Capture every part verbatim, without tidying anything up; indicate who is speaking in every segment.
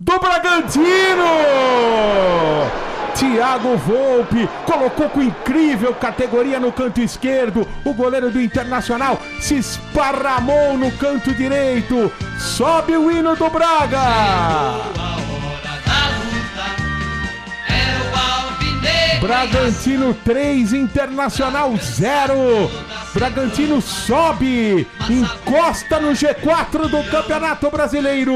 Speaker 1: do Bragantino! Thiago Volpi colocou com incrível categoria no canto esquerdo. O goleiro do Internacional se esparramou no canto direito. Sobe o hino do Braga. Bragantino três, Internacional zero. Bragantino sobe, encosta no G quatro do Campeonato Brasileiro.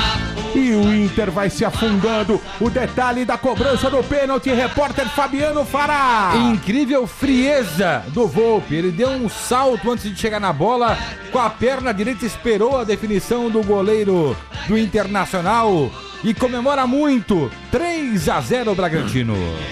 Speaker 1: E o Inter vai se afundando. O detalhe da cobrança do pênalti, repórter Fabiano Fará.
Speaker 2: Incrível frieza do Volpi. Ele deu um salto antes de chegar na bola. Com a perna direita esperou a definição do goleiro do Internacional. E comemora muito. três a zero Bragantino.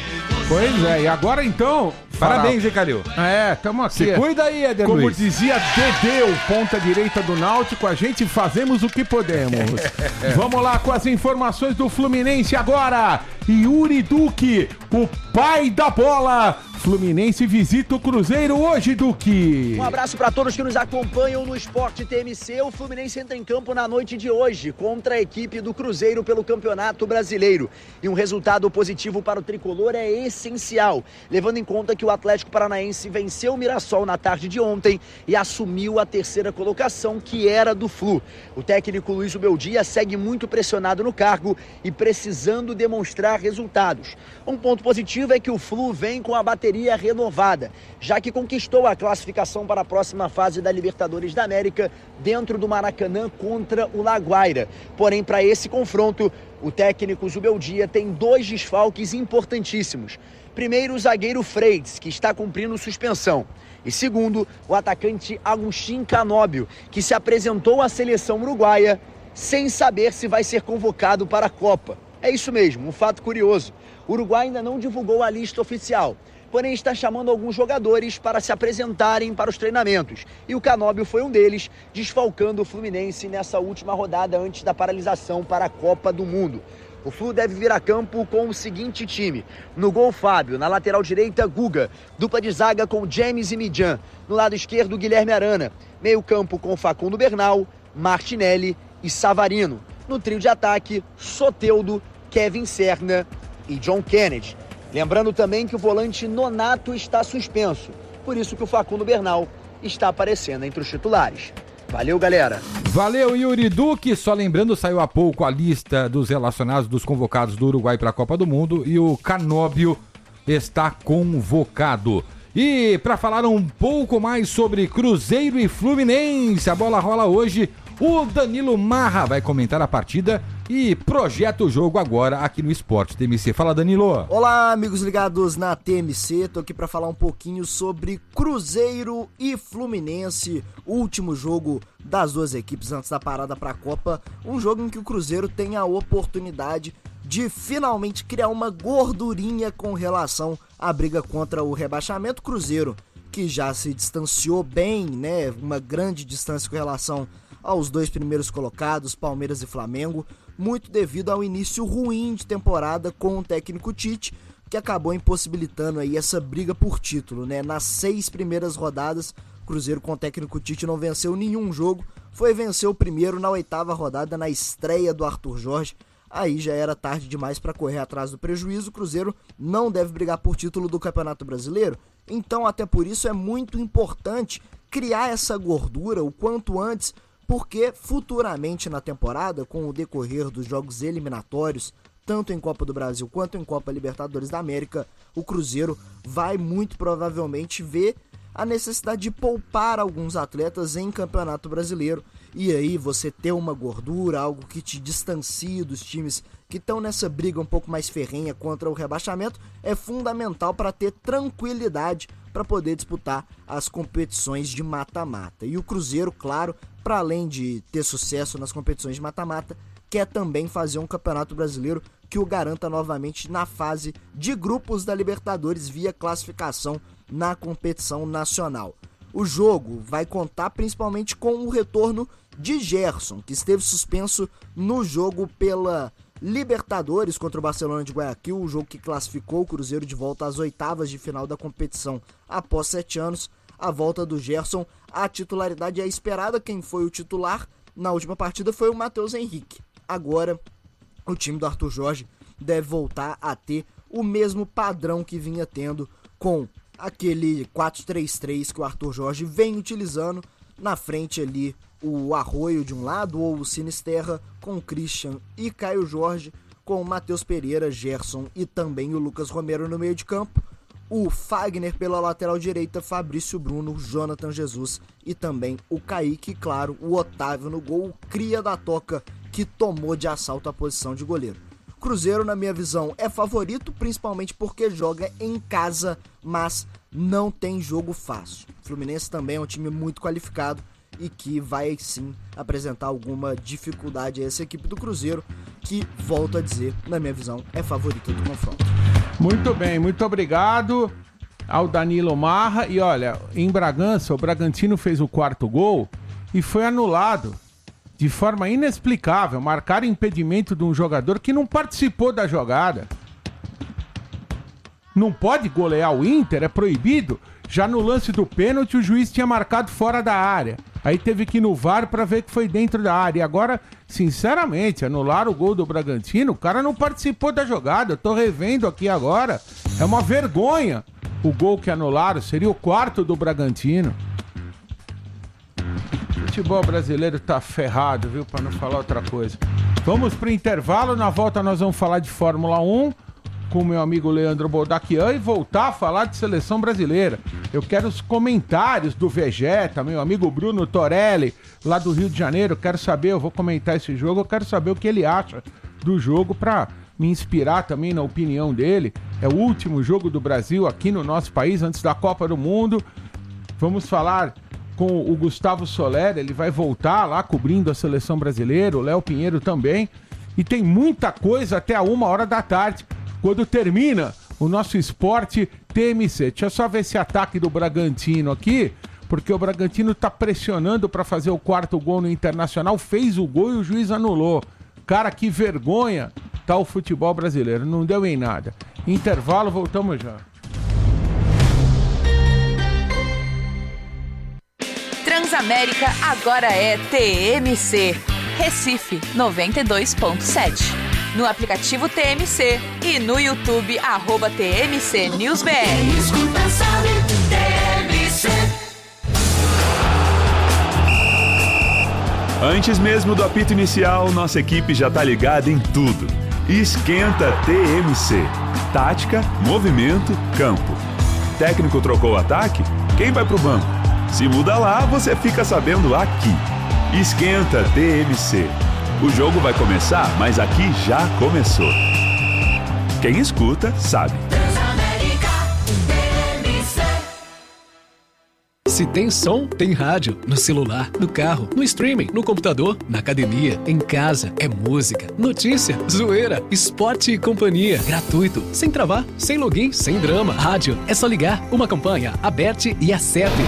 Speaker 1: Pois é, e agora então...
Speaker 2: Parabéns, hein, Calil?
Speaker 1: É, tamo aqui.
Speaker 2: Se cuida aí, Eder
Speaker 1: Como
Speaker 2: Luiz.
Speaker 1: dizia Dedê, o ponta direita do Náutico, a gente fazemos o que podemos. Vamos lá com as informações do Fluminense agora. Yuri Duque, o pai da bola. Fluminense visita o Cruzeiro hoje, Duque.
Speaker 3: Um abraço para todos que nos acompanham no Esporte T M C. O Fluminense entra em campo na noite de hoje contra a equipe do Cruzeiro pelo Campeonato Brasileiro. E um resultado positivo para o tricolor é essencial, levando em conta que o Atlético Paranaense venceu o Mirassol na tarde de ontem e assumiu a terceira colocação, que era do Flu. O técnico Luiz Ubeldia segue muito pressionado no cargo e precisando demonstrar resultados. Um ponto positivo é que o Flu vem com a bateria renovada, já que conquistou a classificação para a próxima fase da Libertadores da América dentro do Maracanã contra o Laguaira. Porém, para esse confronto, o técnico Zubeldia tem dois desfalques importantíssimos. Primeiro, o zagueiro Freitas, que está cumprindo suspensão. E segundo, o atacante Agustin Canóbio, que se apresentou à seleção uruguaia sem saber se vai ser convocado para a Copa. É isso mesmo, um fato curioso. O Uruguai ainda não divulgou a lista oficial, porém está chamando alguns jogadores para se apresentarem para os treinamentos. E o Canóbio foi um deles, desfalcando o Fluminense nessa última rodada antes da paralisação para a Copa do Mundo. O Flu deve vir a campo com o seguinte time: no gol, Fábio; na lateral direita, Guga; dupla de zaga com James e Midjan; no lado esquerdo, Guilherme Arana; meio campo com Facundo Bernal, Martinelli e Savarino; no trio de ataque, Soteldo, Kevin Serna e John Kennedy. Lembrando também que o volante Nonato está suspenso, por isso que o Facundo Bernal está aparecendo entre os titulares. Valeu, galera.
Speaker 2: Valeu, Yuri Duque. Só lembrando, saiu há pouco a lista dos relacionados, dos convocados do Uruguai para a Copa do Mundo, e o Canóbio está convocado. E para falar um pouco mais sobre Cruzeiro e Fluminense, a bola rola hoje. O Danilo Marra vai comentar a partida e projeta o jogo agora aqui no Esporte T M C. Fala, Danilo.
Speaker 4: Olá, amigos ligados na T M C. Tô aqui para falar um pouquinho sobre Cruzeiro e Fluminense, último jogo das duas equipes antes da parada para a Copa. Um jogo em que o Cruzeiro tem a oportunidade de finalmente criar uma gordurinha com relação à briga contra o rebaixamento. Cruzeiro, que já se distanciou bem, né, uma grande distância com relação aos dois primeiros colocados, Palmeiras e Flamengo, muito devido ao início ruim de temporada com o técnico Tite, que acabou impossibilitando aí essa briga por título, né? Nas seis primeiras rodadas, Cruzeiro com o técnico Tite não venceu nenhum jogo, foi vencer o primeiro na oitava rodada, na estreia do Arthur Jorge. Aí já era tarde demais para correr atrás do prejuízo. O Cruzeiro não deve brigar por título do Campeonato Brasileiro, então até por isso é muito importante criar essa gordura o quanto antes, porque futuramente na temporada, com o decorrer dos jogos eliminatórios, tanto em Copa do Brasil quanto em Copa Libertadores da América, o Cruzeiro vai muito provavelmente ver a necessidade de poupar alguns atletas em Campeonato Brasileiro, e aí você ter uma gordura, algo que te distancie dos times que estão nessa briga um pouco mais ferrenha contra o rebaixamento, é fundamental para ter tranquilidade para poder disputar as competições de mata-mata. E o Cruzeiro, claro, para além de ter sucesso nas competições de mata-mata, quer também fazer um Campeonato Brasileiro que o garanta novamente na fase de grupos da Libertadores via classificação na competição nacional. O jogo vai contar principalmente com o retorno de Gerson, que esteve suspenso no jogo pela Libertadores contra o Barcelona de Guayaquil, o jogo que classificou o Cruzeiro de volta às oitavas de final da competição após sete anos. A volta do Gerson, a titularidade é esperada. Quem foi o titular na última partida foi o Matheus Henrique. Agora, o time do Arthur Jorge deve voltar a ter o mesmo padrão que vinha tendo com aquele quatro três três que o Arthur Jorge vem utilizando. Na frente ali o Arroio de um lado, ou o Sinisterra, com o Christian e Caio Jorge, com o Matheus Pereira, Gerson e também o Lucas Romero no meio de campo. O Fagner pela lateral direita, Fabrício Bruno, Jonathan Jesus e também o Kaique, claro, o Otávio no gol, o cria da toca que tomou de assalto a posição de goleiro. Cruzeiro, na minha visão, é favorito, principalmente porque joga em casa, mas não tem jogo fácil. O Fluminense também é um time muito qualificado e que vai sim apresentar alguma dificuldade a essa equipe do Cruzeiro, que, volto a dizer, na minha visão, é favorita do confronto.
Speaker 1: Muito bem, muito obrigado ao Danilo Marra. E olha, em Bragança, o Bragantino fez o quarto gol e foi anulado de forma inexplicável. Marcaram impedimento de um jogador que não participou da jogada. Não pode golear o Inter, é proibido. Já no lance do pênalti, o juiz tinha marcado fora da área. Aí teve que ir no V A R para ver que foi dentro da área. E agora, sinceramente, anularam o gol do Bragantino. O cara não participou da jogada. Eu tô revendo aqui agora. É uma vergonha o gol que anularam. Seria o quarto do Bragantino. O futebol brasileiro tá ferrado, viu? Para não falar outra coisa. Vamos pro intervalo. Na volta nós vamos falar de Fórmula um com o meu amigo Leandro Boldaquian e voltar a falar de seleção brasileira. Eu quero os comentários do Vegeta, meu amigo Bruno Torelli, lá do Rio de Janeiro. Quero saber, eu vou comentar esse jogo, eu quero saber o que ele acha do jogo para me inspirar também na opinião dele. É o último jogo do Brasil aqui no nosso país, antes da Copa do Mundo. Vamos falar com o Gustavo Soler, ele vai voltar lá cobrindo a seleção brasileira, o Léo Pinheiro também. E tem muita coisa até a uma hora da tarde, quando termina o nosso Esporte T M C. Deixa eu só ver esse ataque do Bragantino aqui, porque o Bragantino tá pressionando para fazer o quarto gol no Internacional, fez o gol e o juiz anulou. Cara, que vergonha tá o futebol brasileiro, não deu em nada. Intervalo, voltamos já.
Speaker 5: Transamérica agora é T M C. Recife noventa e dois ponto sete. No aplicativo T M C e no YouTube, arroba T M C News B R. T M C.
Speaker 6: Antes mesmo do apito inicial, nossa equipe já tá ligada em tudo. Esquenta T M C. Tática, movimento, campo. Técnico trocou o ataque? Quem vai pro banco? Se muda lá, você fica sabendo aqui. Esquenta T M C. O jogo vai começar, mas aqui já começou. Quem escuta, sabe.
Speaker 7: Se tem som, tem rádio. No celular, no carro, no streaming, no computador, na academia, em casa. É música, notícia, zoeira, esporte e companhia. Gratuito, sem travar, sem login, sem drama. Rádio, é só ligar. Uma campanha, aperte e acerte.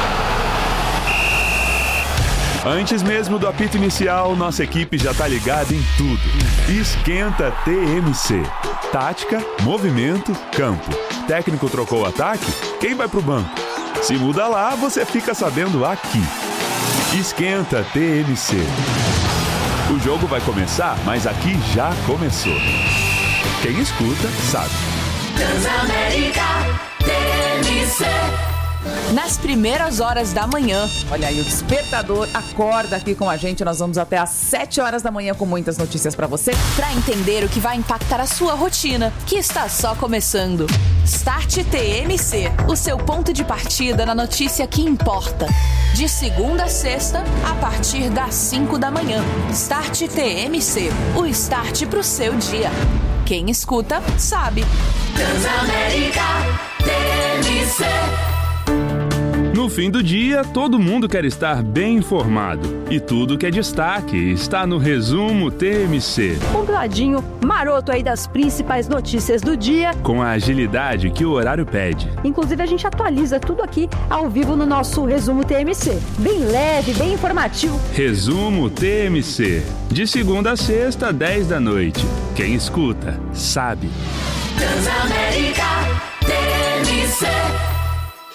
Speaker 6: Antes mesmo do apito inicial, nossa equipe já tá ligada em tudo. Esquenta T M C. Tática, movimento, campo. Técnico trocou o ataque? Quem vai pro banco? Se muda lá, você fica sabendo aqui. Esquenta T M C. O jogo vai começar, mas aqui já começou. Quem escuta, sabe.
Speaker 5: Transamérica T M C. Nas primeiras horas da manhã.
Speaker 8: Olha aí, o despertador acorda aqui com a gente. Nós vamos até às sete horas da manhã com muitas notícias pra você.
Speaker 5: Pra entender o que vai impactar a sua rotina, que está só começando. Start T M C, o seu ponto de partida na notícia que importa. De segunda a sexta, a partir das cinco da manhã. Start T M C, o start pro seu dia. Quem escuta, sabe. Transamérica T M C.
Speaker 6: No fim do dia, todo mundo quer estar bem informado. E tudo que é destaque está no Resumo T M C.
Speaker 9: Compladinho, maroto aí das principais notícias do dia.
Speaker 6: Com a agilidade que o horário pede.
Speaker 9: Inclusive, a gente atualiza tudo aqui ao vivo no nosso Resumo T M C. Bem leve, bem informativo.
Speaker 6: Resumo T M C. De segunda a sexta, dez da noite. Quem escuta, sabe.
Speaker 5: Transamérica T M C.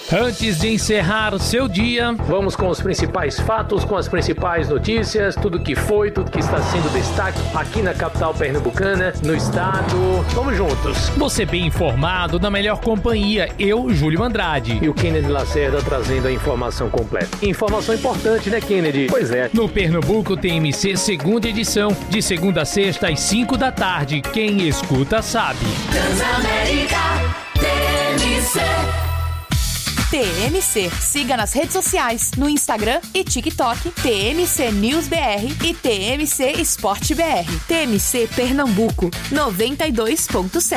Speaker 10: Antes de encerrar o seu dia, vamos com os principais fatos, com as principais notícias, tudo que foi, tudo que está sendo destaque aqui na capital pernambucana, no estado. Vamos juntos. Você bem informado, na melhor companhia, eu, Júlio Andrade. E o Kennedy Lacerda trazendo a informação completa. Informação importante, né, Kennedy? Pois é. No Pernambuco T M C, segunda edição, de segunda a sexta às cinco da tarde. Quem escuta sabe.
Speaker 5: Transamérica T M C. T M C. Siga nas redes sociais, no Instagram e TikTok, T M C News B R e T M C Esporte B R. T M C Pernambuco, noventa e dois ponto sete.